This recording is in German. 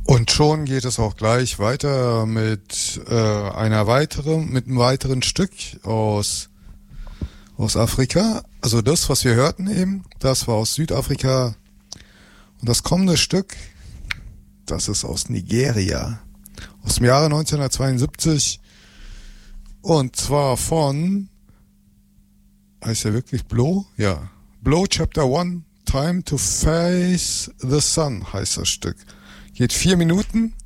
Und schon geht es auch gleich weiter mit mit einem weiteren Stück aus Afrika. Also das, was wir hörten eben, das war aus Südafrika. Und das kommende Stück, das ist aus Nigeria, aus dem Jahre 1972. Und zwar von, heißt der wirklich Blow? Ja. Blow Chapter 1, Time to Face the Sun heißt das Stück. Geht 4 Minuten